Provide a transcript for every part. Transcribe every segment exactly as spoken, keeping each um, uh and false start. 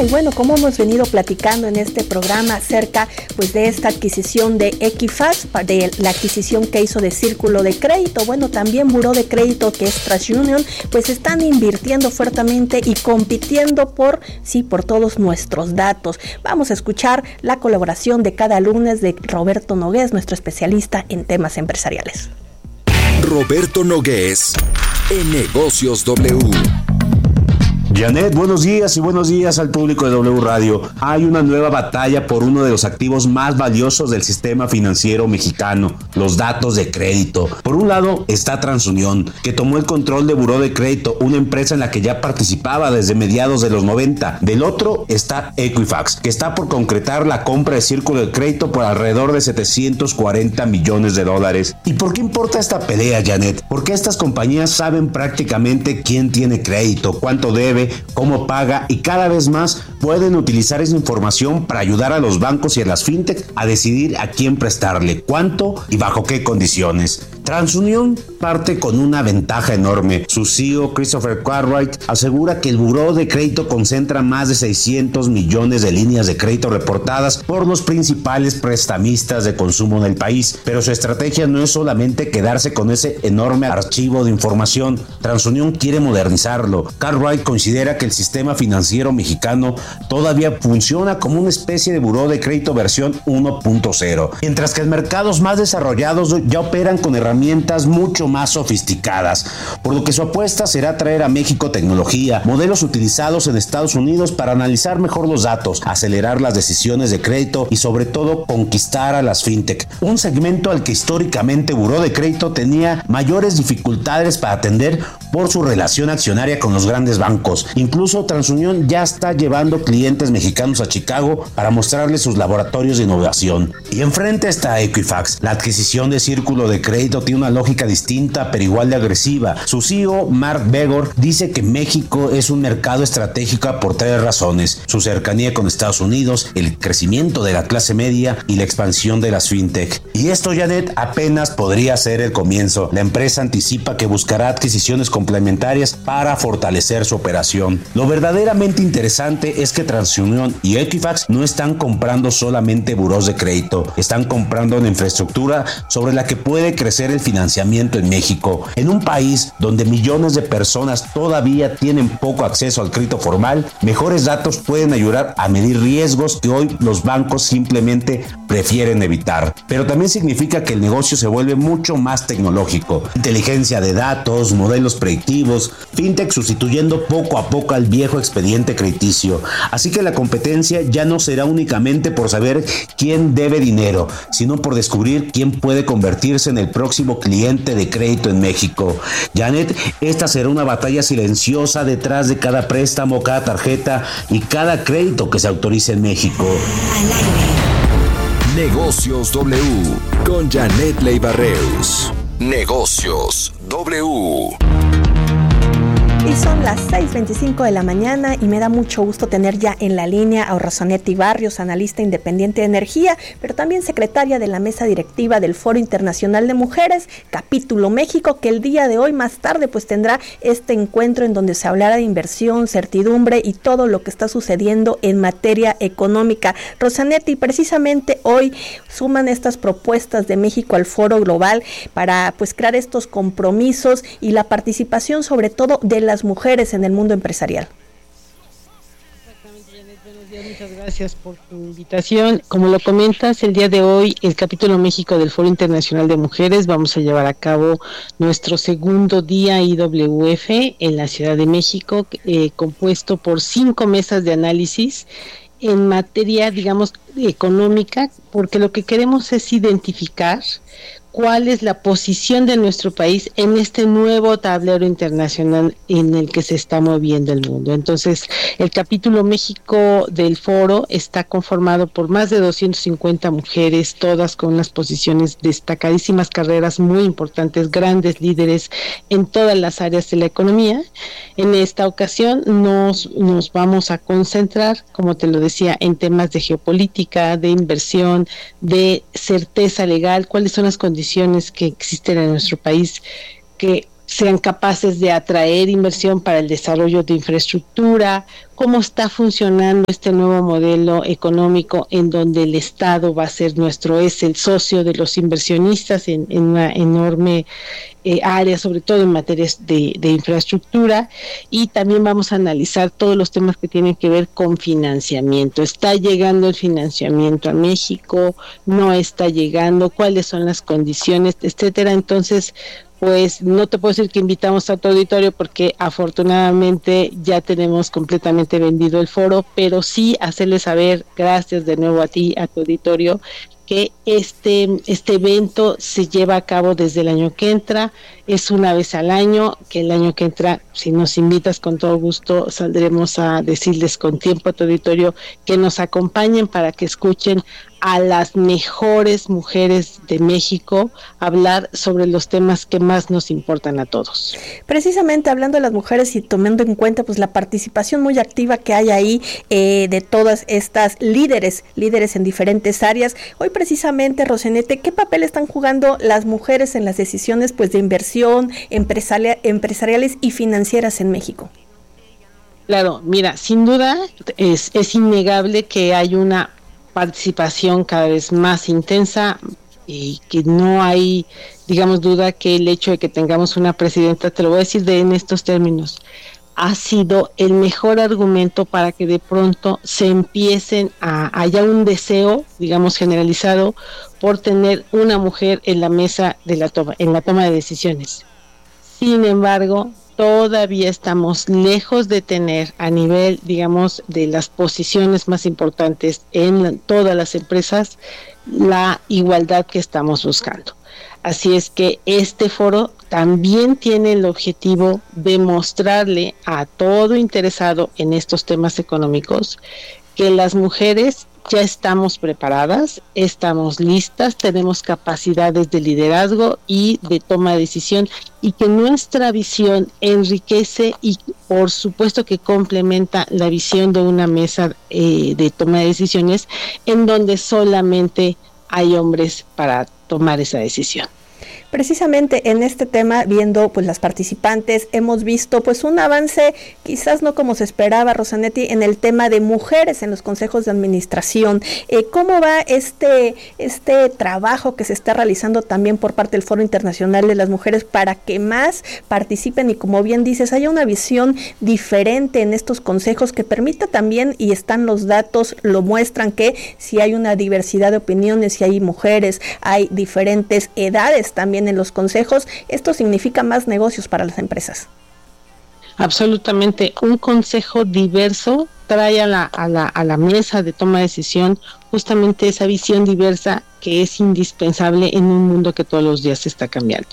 Y bueno, como hemos venido platicando en este programa acerca pues de esta adquisición de Equifax, de la adquisición que hizo de Círculo de Crédito, bueno, también Buró de Crédito, que es TransUnion, pues están invirtiendo fuertemente y compitiendo por, sí, por todos nuestros datos. Vamos a escuchar la colaboración de cada lunes de Roberto Nogués, nuestro especialista en temas empresariales. Roberto Nogués, en Negocios W. Janet, buenos días y buenos días al público de W Radio. Hay una nueva batalla por uno de los activos más valiosos del sistema financiero mexicano, los datos de crédito. Por un lado está TransUnion, que tomó el control de Buró de Crédito, una empresa en la que ya participaba desde mediados de los noventa. Del otro está Equifax, que está por concretar la compra de Círculo de Crédito por alrededor de setecientos cuarenta millones de dólares. ¿Y por qué importa esta pelea, Janet? Porque estas compañías saben prácticamente quién tiene crédito, cuánto debe, cómo paga, y cada vez más pueden utilizar esa información para ayudar a los bancos y a las fintech a decidir a quién prestarle, cuánto y bajo qué condiciones. TransUnion parte con una ventaja enorme. Su C E O, Christopher Cartwright, asegura que el buró de crédito concentra más de seiscientos millones de líneas de crédito reportadas por los principales prestamistas de consumo en el país. Pero su estrategia no es solamente quedarse con ese enorme archivo de información. TransUnion quiere modernizarlo. Cartwright considera que el sistema financiero mexicano todavía funciona como una especie de buró de crédito versión uno punto cero, mientras que en mercados más desarrollados ya operan con herramientas mucho más sofisticadas, por lo que su apuesta será traer a México tecnología, modelos utilizados en Estados Unidos para analizar mejor los datos, acelerar las decisiones de crédito y sobre todo conquistar a las fintech, un segmento al que históricamente Buró de Crédito tenía mayores dificultades para atender por su relación accionaria con los grandes bancos. Incluso TransUnion ya está llevando clientes mexicanos a Chicago para mostrarles sus laboratorios de innovación. Y enfrente está Equifax. La adquisición de Círculo de Crédito tiene una lógica distinta pero igual de agresiva. Su C E O, Mark Begor, dice que México es un mercado estratégico por tres razones: su cercanía con Estados Unidos, el crecimiento de la clase media y la expansión de las fintech. Y esto, Janet, apenas podría ser el comienzo. La empresa anticipa que buscará adquisiciones complementarias para fortalecer su operación. Lo verdaderamente interesante es que TransUnion y Equifax no están comprando solamente burós de crédito, están comprando una infraestructura sobre la que puede crecer el financiamiento en México. En un país donde millones de personas todavía tienen poco acceso al crédito formal, mejores datos pueden ayudar a medir riesgos que hoy los bancos simplemente prefieren evitar. Pero también significa que el negocio se vuelve mucho más tecnológico. Inteligencia de datos, modelos predictivos, fintech sustituyendo poco a poco al viejo expediente crediticio. Así que la competencia ya no será únicamente por saber quién debe dinero, sino por descubrir quién puede convertirse en el próximo cliente de crédito en México. Janet, esta será una batalla silenciosa detrás de cada préstamo, cada tarjeta y cada crédito que se autorice en México. Negocios W con Janet Leiva-Reus. Negocios W. Y son las seis veinticinco de la mañana y me da mucho gusto tener ya en la línea a Rosanetti Barrios, analista independiente de energía, pero también secretaria de la mesa directiva del Foro Internacional de Mujeres, Capítulo México, que el día de hoy más tarde pues tendrá este encuentro en donde se hablará de inversión, certidumbre y todo lo que está sucediendo en materia económica. Rosanetti, precisamente hoy suman estas propuestas de México al Foro Global para pues crear estos compromisos y la participación sobre todo de las mujeres en el mundo empresarial. Exactamente, Janet, buenos días, muchas gracias por tu invitación. Como lo comentas, el día de hoy el Capítulo México del Foro Internacional de Mujeres vamos a llevar a cabo nuestro segundo día I W F en la Ciudad de México, eh, compuesto por cinco mesas de análisis en materia, digamos, económica, porque lo que queremos es identificar cuál es la posición de nuestro país en este nuevo tablero internacional en el que se está moviendo el mundo. Entonces, el capítulo México del foro está conformado por más de doscientas cincuenta mujeres, todas con unas posiciones destacadísimas, carreras muy importantes, grandes líderes en todas las áreas de la economía. En esta ocasión nos, nos vamos a concentrar, como te lo decía, en temas de geopolítica, de inversión, de certeza legal, cuáles son las condiciones que existen en nuestro país que sean capaces de atraer inversión para el desarrollo de infraestructura, cómo está funcionando este nuevo modelo económico en donde el Estado va a ser nuestro, es el socio de los inversionistas en, en una enorme eh, área, sobre todo en materias de, de infraestructura, y también vamos a analizar todos los temas que tienen que ver con financiamiento. ¿Está llegando el financiamiento a México? ¿No está llegando? ¿Cuáles son las condiciones? Etcétera. Entonces, pues no te puedo decir que invitamos a tu auditorio porque afortunadamente ya tenemos completamente vendido el foro, pero sí hacerles saber, gracias de nuevo a ti, a tu auditorio, que este, este evento se lleva a cabo desde el año que entra, es una vez al año, que el año que entra, si nos invitas con todo gusto, saldremos a decirles con tiempo a tu auditorio que nos acompañen para que escuchen a las mejores mujeres de México hablar sobre los temas que más nos importan a todos. Precisamente hablando de las mujeres y tomando en cuenta pues la participación muy activa que hay ahí eh, de todas estas líderes, líderes en diferentes áreas. Hoy precisamente, Rosenete, ¿qué papel están jugando las mujeres en las decisiones pues de inversión empresaria, empresariales y financieras en México? Claro, mira, sin duda es, es innegable que hay una participación cada vez más intensa y que no hay, digamos, duda que el hecho de que tengamos una presidenta, te lo voy a decir de en estos términos, ha sido el mejor argumento para que de pronto se empiecen a, haya un deseo, digamos, generalizado por tener una mujer en la mesa de la toma, en la toma de decisiones. Sin embargo, todavía estamos lejos de tener a nivel, digamos, de las posiciones más importantes en todas las empresas, la igualdad que estamos buscando. Así es que este foro también tiene el objetivo de mostrarle a todo interesado en estos temas económicos que las mujeres ya estamos preparadas, estamos listas, tenemos capacidades de liderazgo y de toma de decisión, y que nuestra visión enriquece y por supuesto que complementa la visión de una mesa eh, de toma de decisiones en donde solamente hay hombres para tomar esa decisión. Precisamente en este tema, viendo pues las participantes, hemos visto pues un avance, quizás no como se esperaba, Rosanetti, en el tema de mujeres en los consejos de administración. Eh, ¿Cómo va este, este trabajo que se está realizando también por parte del Foro Internacional de las Mujeres para que más participen y, como bien dices, haya una visión diferente en estos consejos que permita también, y están los datos, lo muestran, que si hay una diversidad de opiniones, si hay mujeres, hay diferentes edades también en los consejos, esto significa más negocios para las empresas? Absolutamente, un consejo diverso trae a la, a la, a la mesa de toma de decisión justamente esa visión diversa que es indispensable en un mundo que todos los días está cambiando.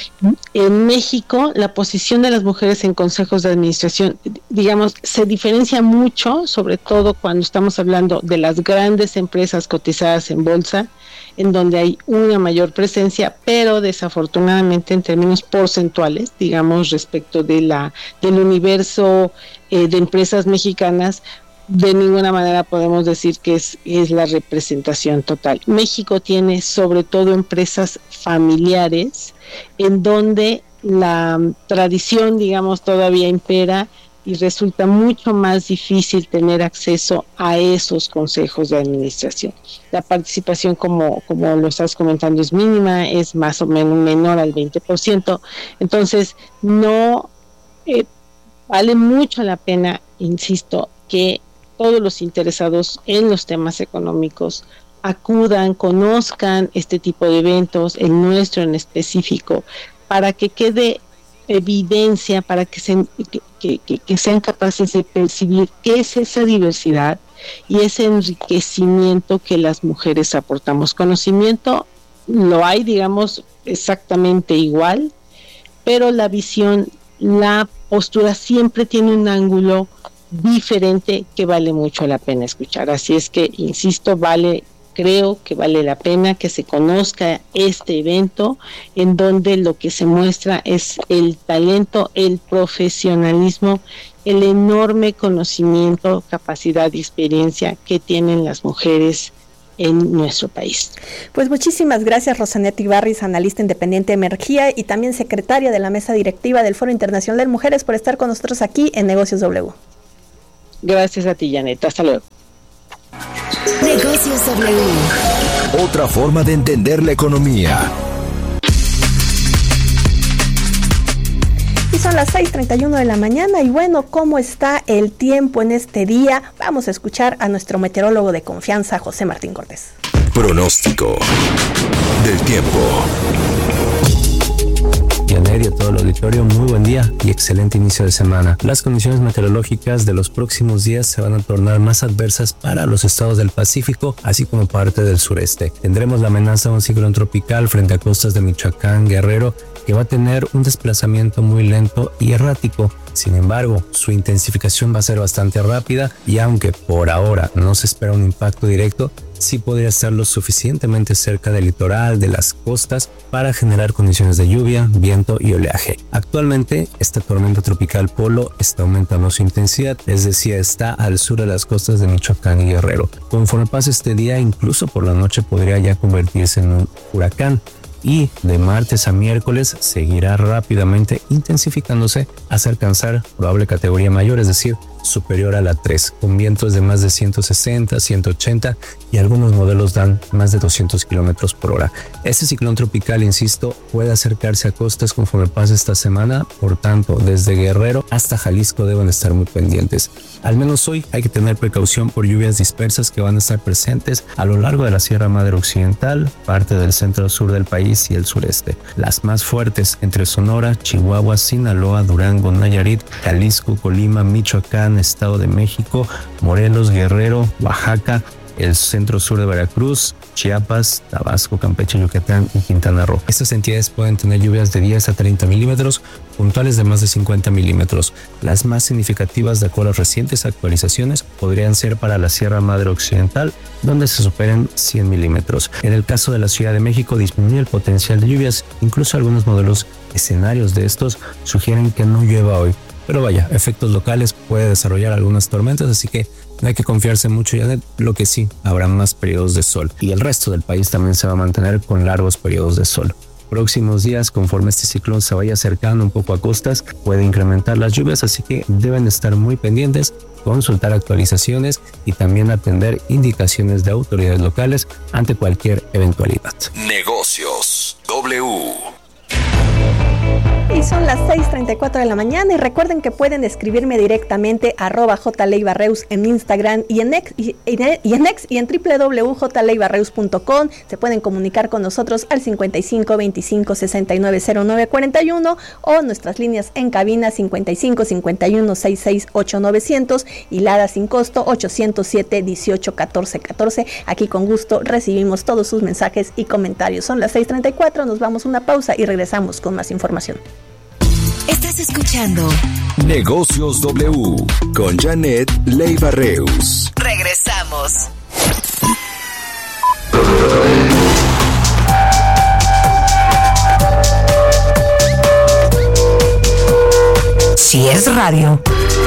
En México, la posición de las mujeres en consejos de administración, digamos, se diferencia mucho, sobre todo cuando estamos hablando de las grandes empresas cotizadas en bolsa, en donde hay una mayor presencia, pero desafortunadamente en términos porcentuales, digamos, respecto de la del universo eh, de empresas mexicanas, de ninguna manera podemos decir que es, es la representación total. México tiene sobre todo empresas familiares en donde la tradición, digamos, todavía impera y resulta mucho más difícil tener acceso a esos consejos de administración. La participación, como, como lo estás comentando, es mínima, es más o menos menor al veinte por ciento. Entonces, no eh, vale mucho la pena, insisto, que todos los interesados en los temas económicos acudan, conozcan este tipo de eventos, el nuestro en específico, para que quede evidencia, para que, se, que, que, que sean capaces de percibir qué es esa diversidad y ese enriquecimiento que las mujeres aportamos. Conocimiento lo hay, digamos, exactamente igual, pero la visión, la postura siempre tiene un ángulo diferente que vale mucho la pena escuchar. Así es que, insisto, vale creo que vale la pena que se conozca este evento, en donde lo que se muestra es el talento, el profesionalismo, el enorme conocimiento, capacidad y experiencia que tienen las mujeres en nuestro país. Pues muchísimas gracias, Rosanet Ibarriz, analista independiente de energía y también secretaria de la mesa directiva del Foro Internacional de Mujeres, por estar con nosotros aquí en Negocios W. Gracias a ti, Janet. Hasta luego. Negocios W. Otra forma de entender la economía. Y son las seis treinta y uno de la mañana y bueno, ¿cómo está el tiempo en este día? Vamos a escuchar a nuestro meteorólogo de confianza, José Martín Cortés. Pronóstico del tiempo. Janet y a todo el auditorio, muy buen día y excelente inicio de semana. Las condiciones meteorológicas de los próximos días se van a tornar más adversas para los estados del Pacífico, así como parte del sureste. Tendremos la amenaza de un ciclón tropical frente a costas de Michoacán, Guerrero, que va a tener un desplazamiento muy lento y errático. Sin embargo, su intensificación va a ser bastante rápida y aunque por ahora no se espera un impacto directo, sí podría estar lo suficientemente cerca del litoral, de las costas, para generar condiciones de lluvia, viento y oleaje. Actualmente, esta tormenta tropical Polo está aumentando su intensidad, es decir, está al sur de las costas de Michoacán y Guerrero. Conforme pase este día, incluso por la noche podría ya convertirse en un huracán. Y de martes a miércoles seguirá rápidamente intensificándose hasta alcanzar probable categoría mayor, es decir, superior a la tres, con vientos de más de ciento sesenta, ciento ochenta y algunos modelos dan más de doscientos kilómetros por hora. Este ciclón tropical, insisto, puede acercarse a costas conforme pase esta semana, por tanto, desde Guerrero hasta Jalisco deben estar muy pendientes. Al menos hoy hay que tener precaución por lluvias dispersas que van a estar presentes a lo largo de la Sierra Madre Occidental, parte del centro-sur del país y el sureste. Las más fuertes entre Sonora, Chihuahua, Sinaloa, Durango, Nayarit, Jalisco, Colima, Michoacán, Estado de México, Morelos, Guerrero, Oaxaca, el centro-sur de Veracruz, Chiapas, Tabasco, Campeche, Yucatán y Quintana Roo. Estas entidades pueden tener lluvias de diez a treinta milímetros, puntuales de más de cincuenta milímetros. Las más significativas, de acuerdo a recientes actualizaciones, podrían ser para la Sierra Madre Occidental, donde se superen cien milímetros. En el caso de la Ciudad de México, disminuye el potencial de lluvias. Incluso algunos modelos escenarios de estos sugieren que no llueva hoy. Pero vaya, efectos locales, puede desarrollar algunas tormentas, así que no hay que confiarse mucho, Janet. Lo que sí, habrá más periodos de sol y el resto del país también se va a mantener con largos periodos de sol. Próximos días, conforme este ciclón se vaya acercando un poco a costas, puede incrementar las lluvias, así que deben estar muy pendientes, consultar actualizaciones y también atender indicaciones de autoridades locales ante cualquier eventualidad. Negocios W. Y son las seis treinta y cuatro de la mañana y recuerden que pueden escribirme directamente a arroba jleibarreus en Instagram y en X y, y, y en X y en doble u doble u doble u punto j leibarreus punto com. Se pueden comunicar con nosotros al cincuenta y cinco veinticinco sesenta y nueve cero nueve cuarenta y uno o nuestras líneas en cabina cincuenta y cinco cincuenta y uno sesenta y seis ocho novecientos y Lada sin costo ochocientos siete dieciocho catorce catorce. Aquí con gusto recibimos todos sus mensajes y comentarios. Son las seis treinta y cuatro, nos vamos a una pausa y regresamos con más información. Estás escuchando Negocios W con Janet Leibarreus. Regresamos. Si es radio,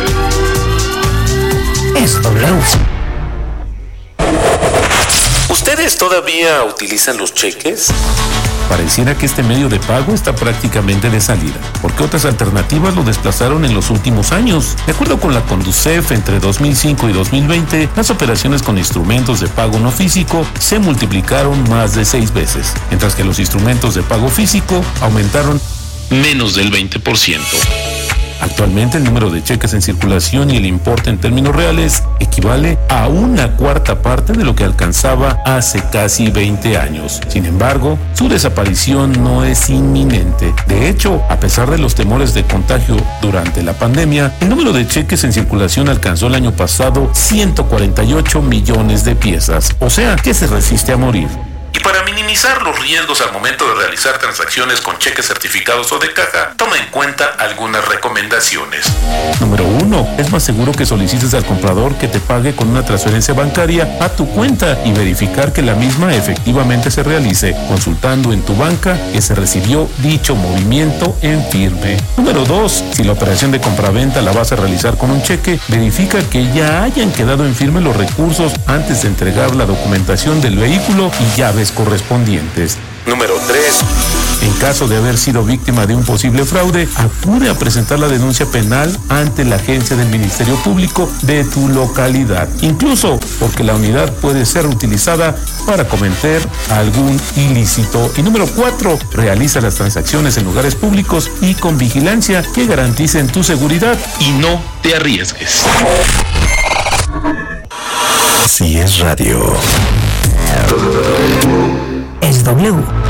es W. ¿Ustedes todavía utilizan los cheques? Pareciera que este medio de pago está prácticamente de salida, porque otras alternativas lo desplazaron en los últimos años. De acuerdo con la Conducef, entre dos mil cinco y dos mil veinte, las operaciones con instrumentos de pago no físico se multiplicaron más de seis veces, mientras que los instrumentos de pago físico aumentaron menos del veinte por ciento. Actualmente el número de cheques en circulación y el importe en términos reales equivale a una cuarta parte de lo que alcanzaba hace casi veinte años. Sin embargo, su desaparición no es inminente. De hecho, a pesar de los temores de contagio durante la pandemia, el número de cheques en circulación alcanzó el año pasado ciento cuarenta y ocho millones de piezas, o sea, que se resiste a morir. para minimizar los riesgos al momento de realizar transacciones con cheques certificados o de caja, toma en cuenta algunas recomendaciones. Número uno. Es más seguro que solicites al comprador que te pague con una transferencia bancaria a tu cuenta y verificar que la misma efectivamente se realice, consultando en tu banca que se recibió dicho movimiento en firme. Número dos. Si la operación de compraventa la vas a realizar con un cheque, verifica que ya hayan quedado en firme los recursos antes de entregar la documentación del vehículo y llaves correspondientes. Número tres. En caso de haber sido víctima de un posible fraude, acude a presentar la denuncia penal ante la agencia del Ministerio Público de tu localidad, incluso porque la unidad puede ser utilizada para cometer algún ilícito. Y número cuatro. Realiza las transacciones en lugares públicos y con vigilancia que garanticen tu seguridad y no te arriesgues. Si es radio. Es W.